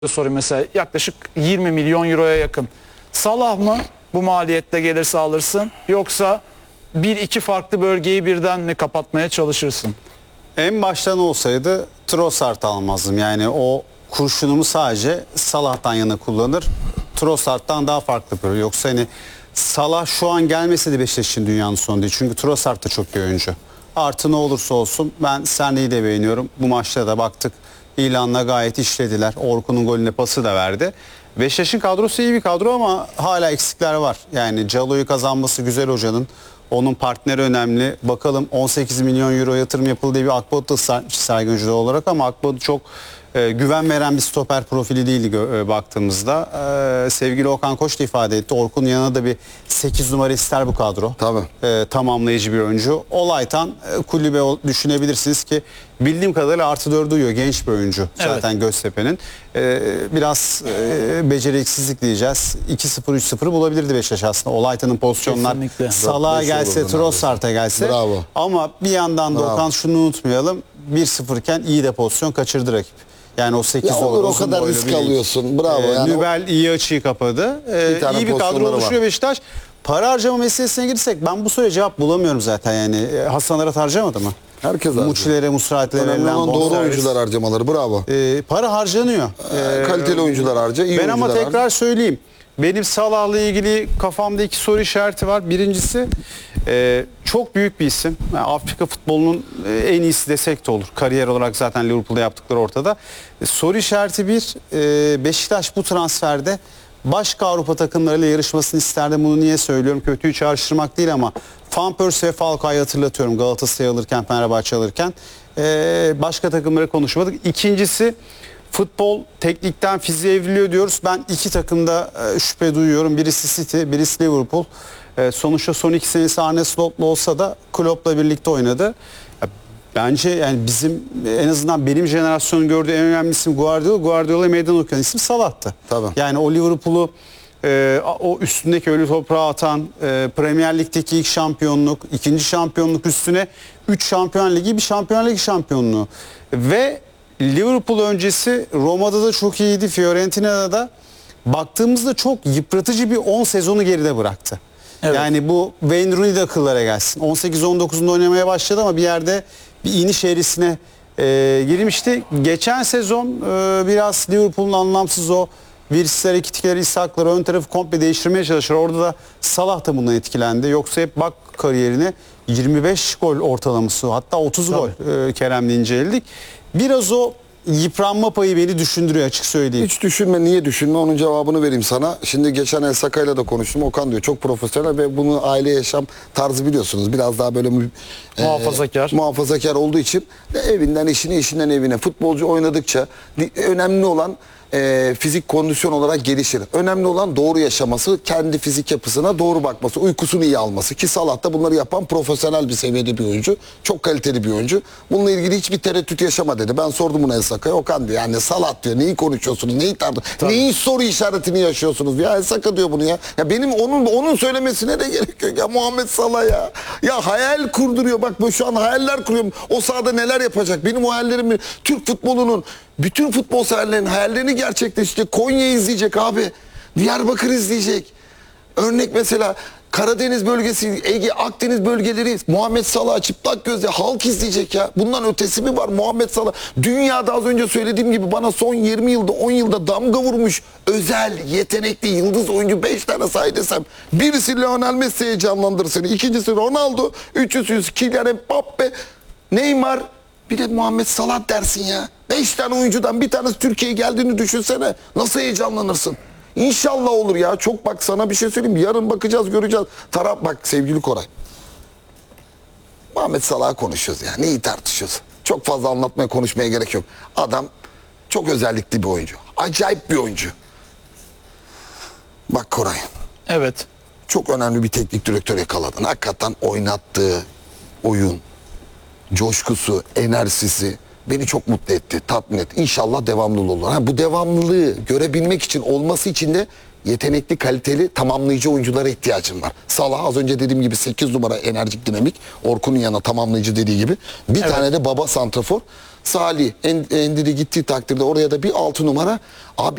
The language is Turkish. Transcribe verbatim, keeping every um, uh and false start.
sorayım mesela yaklaşık yirmi milyon euroya yakın. Salah mı bu maliyette gelirse alırsın yoksa bir iki farklı bölgeyi birden mi kapatmaya çalışırsın? En baştan olsaydı Trossard almazdım. Yani o kurşunumu sadece Salah'tan yana kullanır. Trossard'dan daha farklı böyle. Yoksa hani Salah şu an gelmese de Beşiktaş'ın dünyanın sonu değil. Çünkü Trossard da çok iyi oyuncu. Artı ne olursa olsun ben Sende'yi de beğeniyorum. Bu maçta da baktık. İlanla gayet işlediler. Orkun'un golüne pası da verdi. Beşiktaş'ın kadrosu iyi bir kadro ama hala eksikler var. Yani Calo'yu kazanması güzel hocanın. Onun partneri önemli. Bakalım on sekiz milyon euro yatırım yapıldı diye bir Akbadu da saygın oyuncu olarak ama Akbadu çok e, güven veren bir stoper profili değildi e, baktığımızda. E, sevgili Okan Koç da ifade etti. Orkun'un yanına da bir sekiz numara ister bu kadro. Tabii. E, tamamlayıcı bir oyuncu. Olaytan e, kulübe düşünebilirsiniz ki bildiğim kadarıyla artı dördü uyuyor. Genç bir oyuncu zaten evet. Göztepe'nin. E, biraz e, beceriksizlik diyeceğiz. iki sıfır üç sıfırı bulabilirdi Beşiktaş aslında. Olaytan'ın pozisyonlar Salah'a gelse, Trossard'a gelse. Bravo. Ama bir yandan da Bravo. Okan şunu unutmayalım. bir sıfır iken iyi de pozisyon kaçırdı rakip. Yani o sekiz ya olur o kadar risk alıyorsun. Bravo. Ee, yani Nübel iyi açıyı kapadı. Ee, bir iyi bir kadro oluşuyor Beşiktaş. Para harcama meselesine girsek ben bu soruya cevap bulamıyorum zaten yani. Hasan Arat harcamadı mı? Herkes harcıyor. Muçilere, Musratelere verilen doğru servis. oyuncular harcamaları. Bravo. Ee, para harcanıyor. Ee, kaliteli oyuncular harca. İyi ben ama tekrar harca. söyleyeyim. Benim Salah'la ilgili kafamda iki soru işareti var. Birincisi e, çok büyük bir isim. Yani Afrika futbolunun e, en iyisi desek de olur. Kariyer olarak zaten Liverpool'da yaptıkları ortada. E, soru işareti bir. E, Beşiktaş bu transferde başka Avrupa takımlarıyla yarışmasını isterdim. Bunu niye söylüyorum? Kötüyü çağrıştırmak değil ama Van Persie ve Falcao'yu hatırlatıyorum. Galatasaray'ı alırken, Fenerbahçe alırken. E, başka takımlara konuşmadık. İkincisi futbol teknikten fiziğe evriliyor diyoruz. Ben iki takımda e, şüphe duyuyorum. Birisi City, birisi Liverpool. E, sonuçta son iki senesi Arne Slot'la olsa da Klopp'la birlikte oynadı. Ya, bence yani bizim en azından benim jenerasyonun gördüğü en önemli isim Guardiola. Guardiola'ya meydan okuyan isim Salah'tı. Tabii. Yani o Liverpool'u e, o üstündeki ölü toprağa atan e, Premier Lig'deki ilk şampiyonluk, ikinci şampiyonluk üstüne üç Şampiyon Ligi, bir Şampiyon Ligi şampiyonluğu. Ve Liverpool öncesi Roma'da da çok iyiydi. Fiorentina'da da baktığımızda çok yıpratıcı bir on sezonu geride bıraktı. Evet. Yani bu Wayne Rooney de akıllara gelsin. on sekiz on dokuzunda oynamaya başladı ama bir yerde bir iniş eğrisine e, girmişti. Geçen sezon e, biraz Liverpool'un anlamsız o virüsler, ikitikleri, ishakları ön tarafı komple değiştirmeye çalışır. Orada da Salah da bundan etkilendi. Yoksa hep bak kariyerine yirmi beş gol ortalaması hatta otuz Tabii. gol e, Kerem'le inceledik. Biraz o yıpranma payı beni düşündürüyor açık söyleyeyim. Hiç düşünme, niye düşünme, onun cevabını vereyim sana. Şimdi geçen El Saka'yla da konuştum. Okan diyor çok profesyonel ve bunu aile yaşam tarzı biliyorsunuz. Biraz daha böyle e, muhafazakar. muhafazakar olduğu için evinden işine, işinden evine. Futbolcu oynadıkça önemli olan E, fizik kondisyon olarak gelişir. Önemli olan doğru yaşaması, kendi fizik yapısına doğru bakması, uykusunu iyi alması. Ki Salah da bunları yapan profesyonel bir seviyede bir oyuncu. Çok kaliteli bir oyuncu. Bununla ilgili hiçbir tereddüt yaşama dedi. Ben sordum buna El Saka'ya. Okan diyor yani Salah diyor. Neyi konuşuyorsunuz? Neyi tartışıyorsunuz? Neyin soru işaretini yaşıyorsunuz? Ya El Saka diyor bunu ya. Ya benim onun onun söylemesine de gerek yok. Ya Muhammed Salah ya. Ya hayal kurduruyor. Bak bu şu an hayaller kuruyorum. O sahada neler yapacak? Benim o hayallerim Türk futbolunun bütün futbol severlerin hayallerini gerçekleştirecek. Konya izleyecek abi. Diyarbakır izleyecek. Örnek mesela Karadeniz bölgesi, Ege, Akdeniz bölgeleri Muhammed Salah çıplak gözle halk izleyecek ya. Bundan ötesi mi var Muhammed Salah? Dünyada az önce söylediğim gibi bana son yirmi yılda on yılda damga vurmuş özel, yetenekli, yıldız oyuncu beş tane say desem. Birisi Lionel Messi heyecanlandırır seni. İkincisi Ronaldo. Üçüncüsü Kylian Mbappe. Neymar. Bir de Muhammed Salah dersin ya. Beş tane oyuncudan bir tanesi Türkiye'ye geldiğini düşünsene. Nasıl heyecanlanırsın? İnşallah olur ya. Çok bak sana bir şey söyleyeyim. Yarın bakacağız, göreceğiz. Taraf bak sevgili Koray. Muhammed Salah'ı konuşuyoruz ya. Neyi tartışıyoruz? Çok fazla anlatmaya, konuşmaya gerek yok. Adam çok özellikli bir oyuncu. Acayip bir oyuncu. Bak Koray. Evet. Çok önemli bir teknik direktör yakaladın. Hakikaten oynattığı oyun, coşkusu, enerjisi beni çok mutlu etti, tatmin etti. İnşallah devamlı olur. Ha, bu devamlılığı görebilmek için, olması için de yetenekli, kaliteli, tamamlayıcı oyunculara ihtiyacım var. Salah az önce dediğim gibi sekiz numara enerjik, dinamik. Orkun'un yanına tamamlayıcı dediği gibi. Bir evet. tane de baba santrafor. Salih, En- Endiri gittiği takdirde oraya da bir altı numara. Abi